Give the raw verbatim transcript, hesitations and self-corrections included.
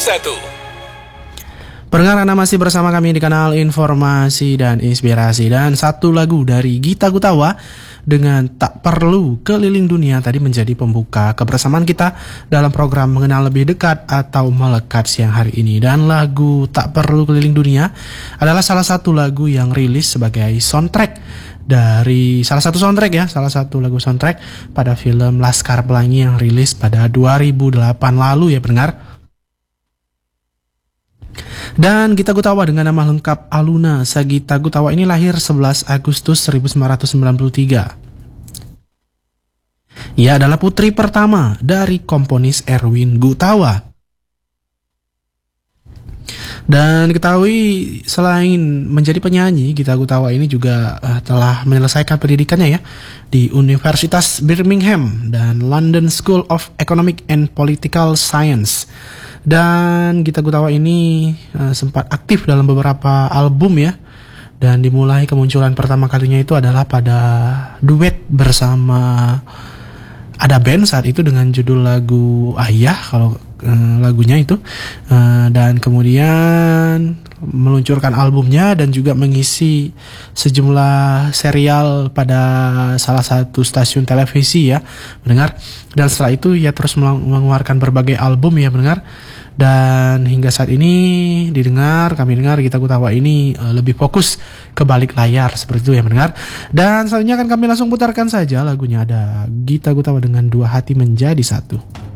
satu. Pendengar, Anda masih bersama kami di kanal Informasi dan Inspirasi. Dan satu lagu dari Gita Gutawa dengan Tak Perlu Keliling Dunia tadi menjadi pembuka kebersamaan kita dalam program Mengenal Lebih Dekat atau Melekat siang hari ini. Dan lagu Tak Perlu Keliling Dunia adalah salah satu lagu yang rilis sebagai soundtrack dari salah satu soundtrack ya, salah satu lagu soundtrack pada film Laskar Pelangi yang rilis pada dua ribu delapan lalu ya pendengar. Dan Gita Gutawa dengan nama lengkap Aluna Sagita Gutawa ini lahir sebelas Agustus seribu sembilan ratus sembilan puluh tiga. Ia adalah putri pertama dari komponis Erwin Gutawa. Dan diketahui selain menjadi penyanyi, Gita Gutawa ini juga uh, telah menyelesaikan pendidikannya ya di Universitas Birmingham dan London School of Economic and Political Science. Dan Gita Gutawa ini uh, sempat aktif dalam beberapa album ya. Dan dimulai kemunculan pertama kalinya itu adalah pada duet bersama ada band saat itu dengan judul lagu Ayah kalau uh, lagunya itu. Uh, dan kemudian meluncurkan albumnya dan juga mengisi sejumlah serial pada salah satu stasiun televisi ya mendengar. Dan setelah itu ia terus mengeluarkan berbagai album ya mendengar. Dan hingga saat ini didengar, kami dengar Gita Gutawa ini uh, lebih fokus ke balik layar seperti itu ya mendengar. Dan selanjutnya akan kami langsung putarkan saja lagunya, ada Gita Gutawa dengan Dua Hati Menjadi Satu.